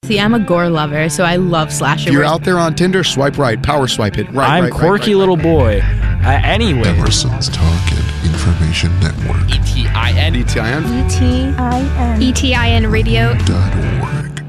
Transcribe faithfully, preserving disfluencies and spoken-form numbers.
See, I'm a gore lover, so I love slasher. If you're out there on Tinder, swipe right, power swipe it. Right, I'm right, quirky right, right, little right. boy. Uh, anyway. Emerson's Talk and Information Network. E T I N. E T I N. E T I N. E T I N radio dot org.